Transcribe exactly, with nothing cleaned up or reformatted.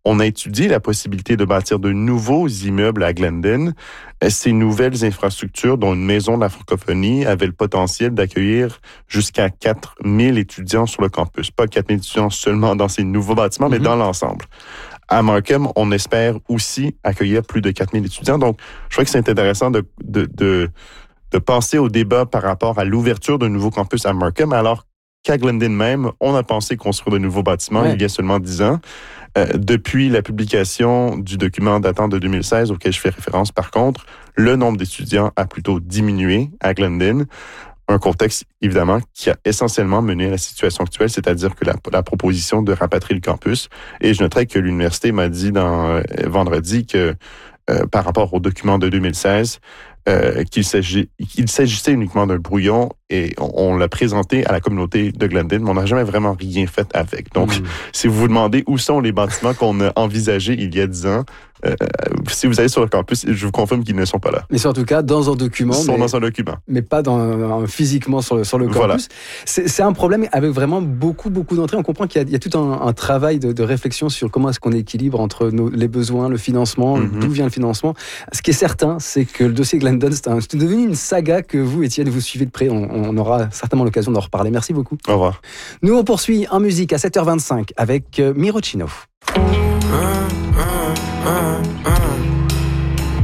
on a étudié la possibilité de bâtir de nouveaux immeubles à Glendon. Ces nouvelles infrastructures, dont une maison de la francophonie, avaient le potentiel d'accueillir jusqu'à quatre mille étudiants sur le campus. Pas quatre mille étudiants seulement dans ces nouveaux bâtiments, mm-hmm. mais dans l'ensemble. À Markham, on espère aussi accueillir plus de quatre mille étudiants. Donc, je crois que c'est intéressant de, de, de, de penser au débat par rapport à l'ouverture d'un nouveau campus à Markham, alors qu'à Glendon même, on a pensé construire de nouveaux bâtiments ouais. il y a seulement dix ans. Euh, depuis la publication du document datant de deux mille seize, auquel je fais référence par contre, le nombre d'étudiants a plutôt diminué à Glendon. Un contexte, évidemment, qui a essentiellement mené à la situation actuelle, c'est-à-dire que la, la proposition de rapatrier le campus. Et je noterai que l'université m'a dit dans, euh, vendredi que euh, par rapport au document de deux mille seize, Euh, qu'il, s'agit, qu'il s'agissait uniquement d'un brouillon et on, on l'a présenté à la communauté de Glendon, mais on n'a jamais vraiment rien fait avec. Donc, mmh. si vous vous demandez où sont les bâtiments qu'on a envisagés il y a dix ans, euh, si vous allez sur le campus, je vous confirme qu'ils ne sont pas là. Mais c'est en tout cas dans un document. Ils sont mais, dans un document. Mais pas dans, physiquement sur le, sur le campus. Voilà. C'est, c'est un problème avec vraiment beaucoup, beaucoup d'entrées. On comprend qu'il y a, il y a tout un, un travail de, de réflexion sur comment est-ce qu'on équilibre entre nos, les besoins, le financement, mmh. d'où vient le financement. Ce qui est certain, c'est que le dossier Glendon, c'est, un, c'est devenu une saga que vous, Étienne, vous suivez de près. On, on aura certainement l'occasion d'en reparler. Merci beaucoup. Au revoir. Nous, on poursuit en musique à sept heures vingt-cinq avec Miro Chino. Uh, uh, uh, uh.